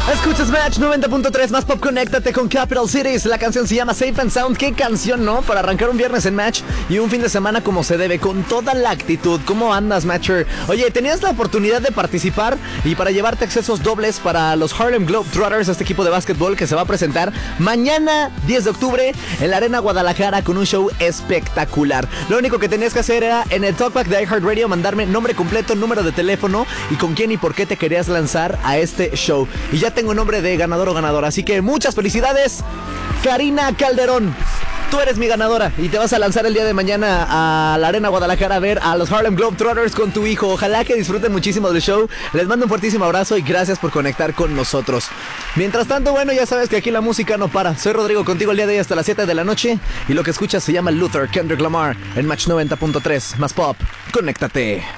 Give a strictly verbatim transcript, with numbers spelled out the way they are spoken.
Escuchas Match noventa punto tres, más pop, conéctate con Capital Cities. La canción se llama Safe and Sound. ¿Qué canción, no? Para arrancar un viernes en Match y un fin de semana como se debe, con toda la actitud. ¿Cómo andas, Matcher? Oye, tenías la oportunidad de participar y para llevarte accesos dobles para los Harlem Globetrotters, este equipo de básquetbol que se va a presentar mañana diez de octubre en la Arena Guadalajara con un show espectacular. Lo único que tenías que hacer era en el Talkback de iHeartRadio mandarme nombre completo, número de teléfono y con quién y por qué te querías lanzar a este show. Y ya tengo nombre de ganador o ganadora, así que muchas felicidades, Karina Calderón. Tú eres mi ganadora y te vas a lanzar el día de mañana a la Arena Guadalajara a ver a los Harlem Globetrotters con tu hijo. Ojalá que disfruten muchísimo del show. Les mando un fuertísimo abrazo y gracias por conectar con nosotros. Mientras tanto, bueno, ya sabes que aquí la música no para. Soy Rodrigo, contigo el día de hoy hasta las siete de la noche. Y lo que escuchas se llama Luther, Kendrick Lamar, en Match noventa punto tres. Más pop, conéctate.